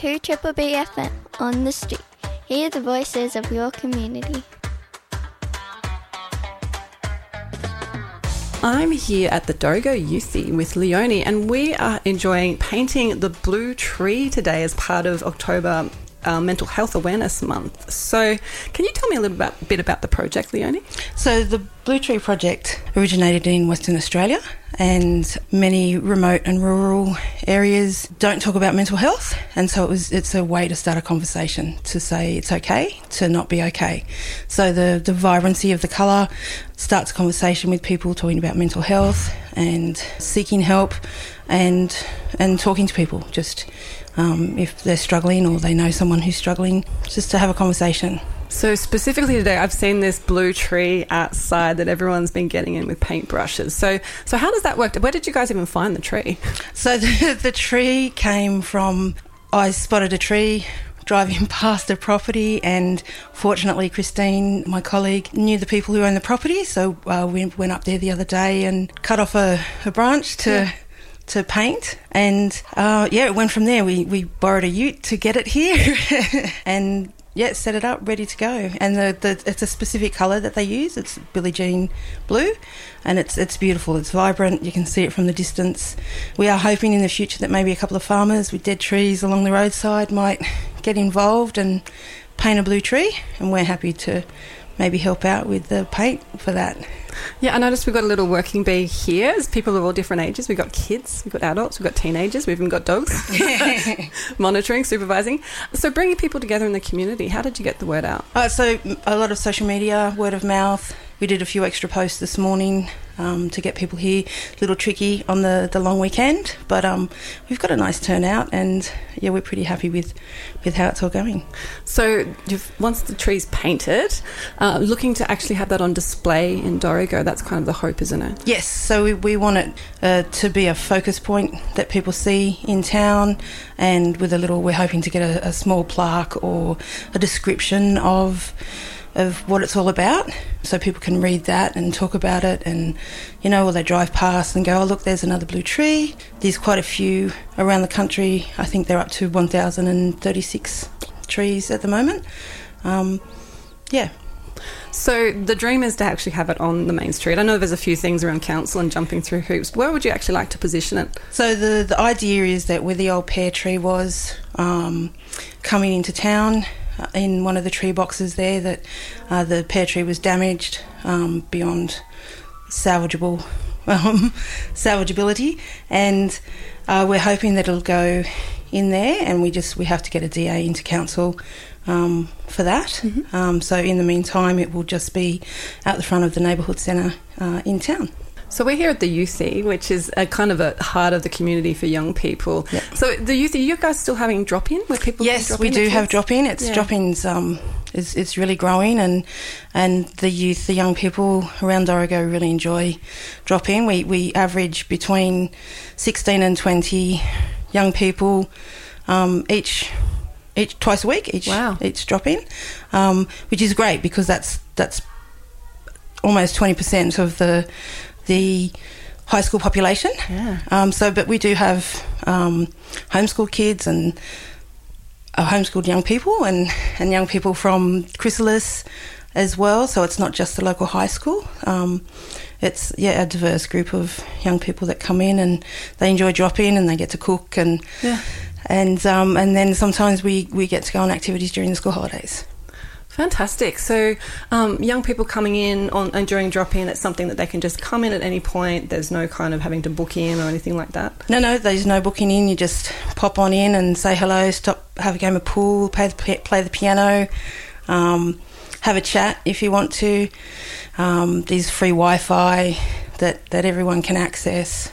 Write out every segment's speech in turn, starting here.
to Triple BFM on the street. Hear the voices of your community. I'm here at the Dorrigo Youthie with Leonie, and we are enjoying painting the blue tree today as part of October Mental Health Awareness Month. So can you tell me a little bit about the project, Leonie? So the Blue Tree Project originated in Western Australia, and many remote and rural areas don't talk about mental health, and so it's a way to start a conversation to say it's okay to not be okay. So the vibrancy of the colour starts a conversation with people talking about mental health and seeking help and talking to people, just if they're struggling or they know someone who's struggling, just to have a conversation. So specifically today, I've seen this blue tree outside that everyone's been getting in with paintbrushes. So how does that work? Where did you guys even find the tree? So the tree came from, I spotted a tree driving past a property, and fortunately Christine, my colleague, knew the people who own the property, so we went up there the other day and cut off a branch to paint, and it went from there. We borrowed a ute to get it here and set it up, ready to go. And it's a specific colour that they use. It's Billie Jean blue, and it's beautiful. It's vibrant. You can see it from the distance. We are hoping in the future that maybe a couple of farmers with dead trees along the roadside might get involved and paint a blue tree, and we're happy to maybe help out with the paint for that. Yeah, I noticed we've got a little working bee here. There's people of all different ages. We've got kids, we've got adults, we've got teenagers, we've even got dogs. Monitoring, supervising. So bringing people together in the community, how did you get the word out? So a lot of social media, word of mouth. We did a few extra posts this morning to get people here. A little tricky on the long weekend, but we've got a nice turnout, and we're pretty happy with how it's all going. So once the tree's painted, looking to actually have that on display in Dorrigo, that's kind of the hope, isn't it? Yes, so we want it to be a focus point that people see in town, and with we're hoping to get a small plaque or a description of what it's all about, so people can read that and talk about it, and or they drive past and go, oh look, there's another blue tree. There's quite a few around the country. I think they're up to 1,036 trees at the moment. So the dream is to actually have it on the main street. I know there's a few things around council and jumping through hoops. Where would you actually like to position it? So the idea is that where the old pear tree was, coming into town, in one of the tree boxes there, that the pear tree was damaged beyond salvageability, and we're hoping that it'll go in there, and we have to get a DA into council for that. Mm-hmm. So in the meantime, it will just be out the front of the neighbourhood centre in town. So we're here at the Youthie, which is a kind of a heart of the community for young people. Yep. So the Youthie, are you guys still having drop-in where people Yes, can drop we in? do have drop-in. Drop-in's it's really growing, and the youth, the young people around Dorrigo really enjoy drop-in. We average between 16 and 20 young people each twice a week, each drop-in, which is great because that's almost 20% of the high school population. Yeah. But we do have homeschool kids and homeschooled young people and young people from Chrysalis as well. So it's not just the local high school. It's a diverse group of young people that come in, and they enjoy drop-in and they get to cook and then sometimes we get to go on activities during the school holidays. Fantastic. So young people coming in and during drop-in, it's something that they can just come in at any point. There's no kind of having to book in or anything like that? No, there's no booking in. You just pop on in and say hello, stop, have a game of pool, play the piano, have a chat if you want to. There's free Wi-Fi that everyone can access.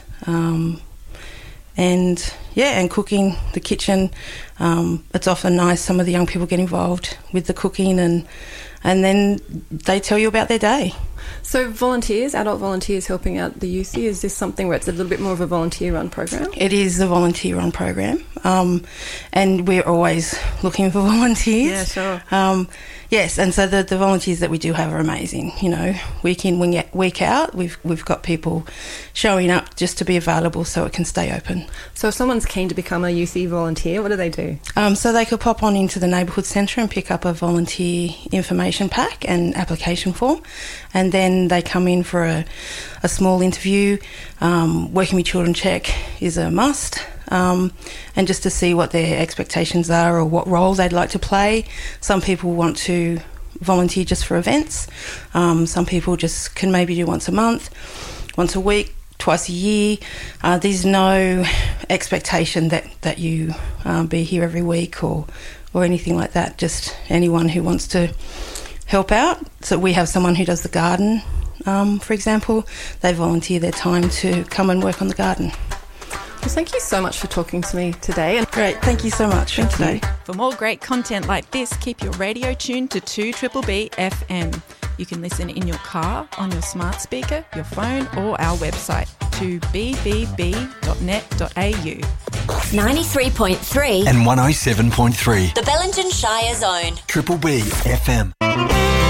And cooking, the kitchen. It's often nice. Some of the young people get involved with the cooking, and then they tell you about their day. So volunteers, adult volunteers helping out the Youthie, is this something where it's a little bit more of a volunteer-run program? It is a volunteer-run program, and we're always looking for volunteers. Yeah, sure. Yes, and so the volunteers that we do have are amazing. Week in, week out, we've got people showing up just to be available so it can stay open. So if someone someone's keen to become a Youthy volunteer, what do they do? So they could pop on into the neighbourhood centre and pick up a volunteer information pack and application form, and then they come in for a small interview. Working with Children Check is a must, and just to see what their expectations are or what role they'd like to play. Some people want to volunteer just for events. Some people just can maybe do once a month, once a week, twice a year. There's no expectation that you be here every week or anything like that. Just anyone who wants to help out. So we have someone who does the garden, for example. They volunteer their time to come and work on the garden. Well, thank you so much for talking to me today. Great, thank you so much for today. For more great content like this, keep your radio tuned to 2BBB FM. You can listen in your car, on your smart speaker, your phone or our website, 2bbb.net.au. 93.3 and 107.3. The Bellingen Shire Zone. Triple B FM.